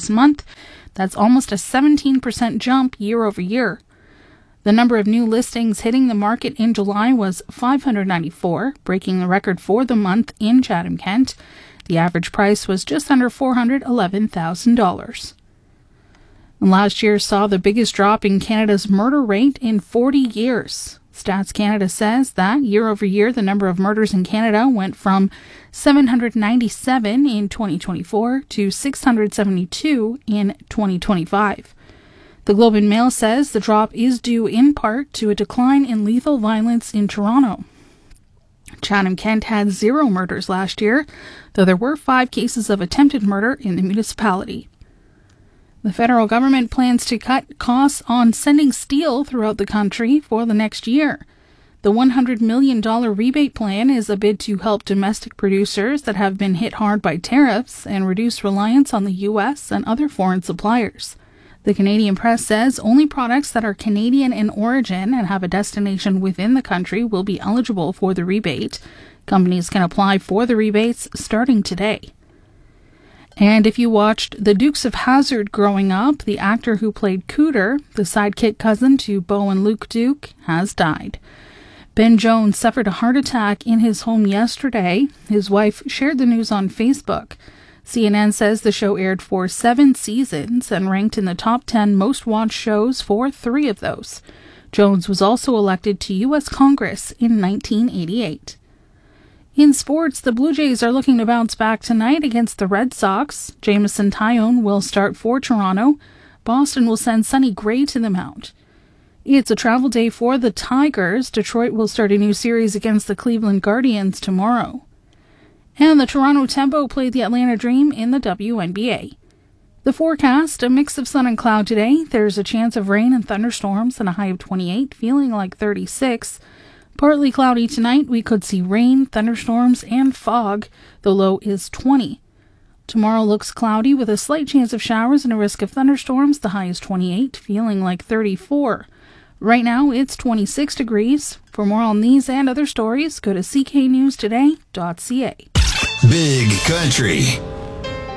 last month. That's almost a 17% jump year over year. The number of new listings hitting the market in July was 594, breaking the record for the month in Chatham-Kent. The average price was just under $411,000. Last year saw the biggest drop in Canada's murder rate in 40 years. Stats Canada says that year over year, the number of murders in Canada went from 797 in 2024 to 672 in 2025. The Globe and Mail says the drop is due in part to a decline in lethal violence in Toronto. Chatham-Kent had 0 murders last year, though there were 5 cases of attempted murder in the municipality. The federal government plans to cut costs on sending steel throughout the country for the next year. The $100 million rebate plan is a bid to help domestic producers that have been hit hard by tariffs and reduce reliance on the U.S. and other foreign suppliers. The Canadian Press says only products that are Canadian in origin and have a destination within the country will be eligible for the rebate. Companies can apply for the rebates starting today. And if you watched The Dukes of Hazzard growing up, the actor who played Cooter, the sidekick cousin to Beau and Luke Duke, has died. Ben Jones suffered a heart attack in his home yesterday. His wife shared the news on Facebook. CNN says the show aired for 7 seasons and ranked in the top 10 most watched shows for 3 of those. Jones was also elected to U.S. Congress in 1988. In sports, the Blue Jays are looking to bounce back tonight against the Red Sox. Jameson Taillon will start for Toronto. Boston will send Sonny Gray to the mound. It's a travel day for the Tigers. Detroit will start a new series against the Cleveland Guardians tomorrow. And the Toronto Tempo played the Atlanta Dream in the WNBA. The forecast, a mix of sun and cloud today. There's a chance of rain and thunderstorms and a high of 28, feeling like 36. Partly cloudy tonight. We could see rain, thunderstorms, and fog. The low is 20. Tomorrow looks cloudy with a slight chance of showers and a risk of thunderstorms. The high is 28, feeling like 34. Right now, it's 26 degrees. For more on these and other stories, go to cknewstoday.ca. Big Country.